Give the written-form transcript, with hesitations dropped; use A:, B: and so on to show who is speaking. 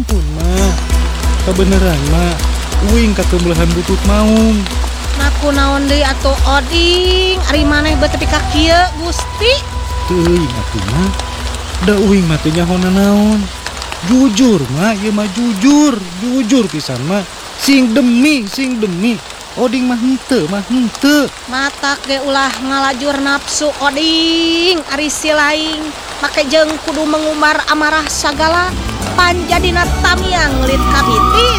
A: ampun mak, kebeneran mak, uing katembelahan butut maung.
B: Naku naon deui atuh oding, ari maneh beu tepi ka kieu Gusti.
A: Teuing atuh mak, da uing mah teu nyahona naon. Jujur mak, ieu mah jujur pisan mak. Sing demi, oding mah henteu
B: Matak ge ulah ngalajur nafsu oding, ari silaing make jeung kudu mengumbar amarah sagala panjadina tamiang lit kabiti